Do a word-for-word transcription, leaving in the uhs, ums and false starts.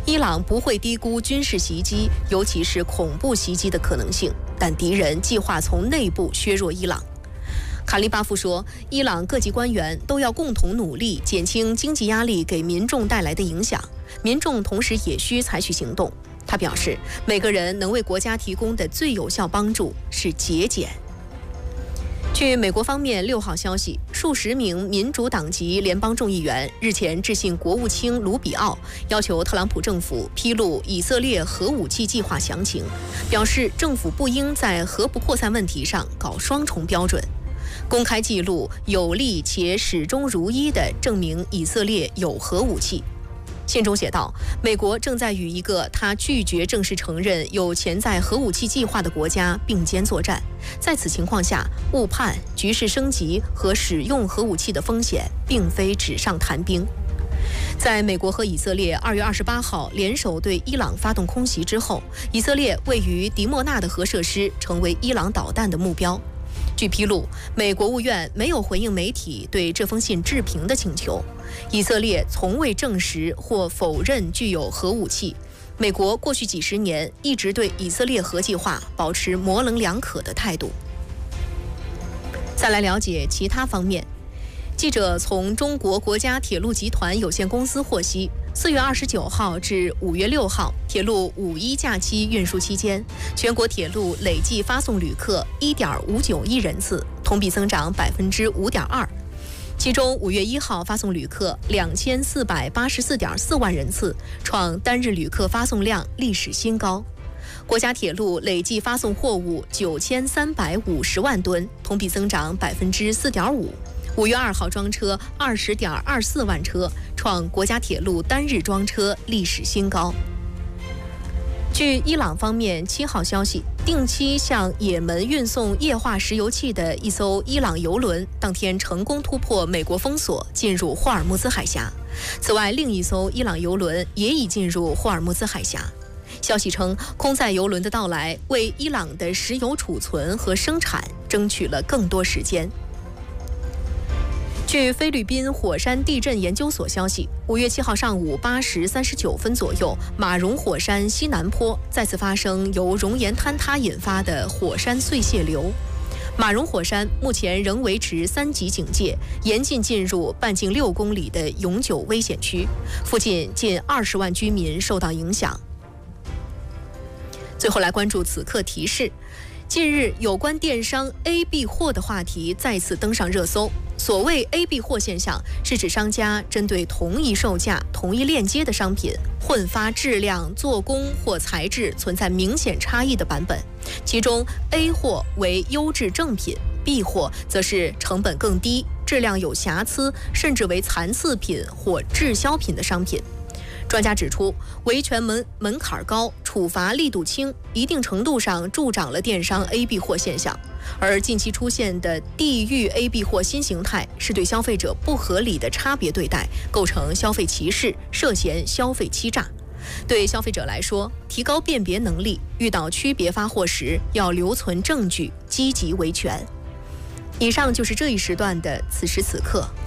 伊朗不会低估军事袭击，尤其是恐怖袭击的可能性，但敌人计划从内部削弱伊朗。卡利巴夫说，伊朗各级官员都要共同努力减轻经济压力给民众带来的影响，民众同时也需采取行动。他表示，每个人能为国家提供的最有效帮助是节俭。据美国方面六号消息，数十名民主党籍联邦众议员日前致信国务卿卢比奥，要求特朗普政府披露以色列核武器计划详情，表示政府不应在核不扩散问题上搞双重标准。公开记录有力且始终如一地证明以色列有核武器。信中写道，美国正在与一个他拒绝正式承认有潜在核武器计划的国家并肩作战，在此情况下，误判、局势升级和使用核武器的风险并非纸上谈兵。在美国和以色列二月二十八号联手对伊朗发动空袭之后，以色列位于迪莫纳的核设施成为伊朗导弹的目标。据披露，美国务院没有回应媒体对这封信置评的请求。以色列从未证实或否认具有核武器。美国过去几十年一直对以色列核计划保持模棱两可的态度。再来了解其他方面。记者从中国国家铁路集团有限公司获悉，四月二十九号至五月六号铁路五一假期运输期间，全国铁路累计发送旅客一点五九亿人次，同比增长百分之五点二。其中，五月一号发送旅客两千四百八十四点四万人次，创单日旅客发送量历史新高。国家铁路累计发送货物九千三百五十万吨，同比增长百分之四点五。五月二号装车二十点二四万车，创国家铁路单日装车历史新高。据伊朗方面七号消息，定期向也门运送液化石油气的一艘伊朗油轮当天成功突破美国封锁，进入霍尔木兹海峡。此外，另一艘伊朗油轮也已进入霍尔木兹海峡。消息称，空载油轮的到来为伊朗的石油储存和生产争取了更多时间。据菲律宾火山地震研究所消息，五月七号上午八时三十九分左右，马荣火山西南坡再次发生由熔岩坍塌引发的火山碎屑流。马荣火山目前仍维持三级警戒，严禁进入半径六公里的永久危险区，附近近二十万居民受到影响。最后来关注此刻提示。近日，有关电商 A B 货的话题再次登上热搜。所谓 A B 货现象，是指商家针对同一售价、同一链接的商品，混发质量、做工或材质存在明显差异的版本。其中 A 货为优质正品， B 货则是成本更低、质量有瑕疵，甚至为残次品或滞销品的商品。专家指出，维权门门槛高，处罚力度轻，一定程度上助长了电商 A B 货现象。而近期出现的地域 A B 货新形态，是对消费者不合理的差别对待，构成消费歧视，涉嫌消费欺诈。对消费者来说，提高辨别能力，遇到区别发货时要留存证据，积极维权。以上就是这一时段的此时此刻。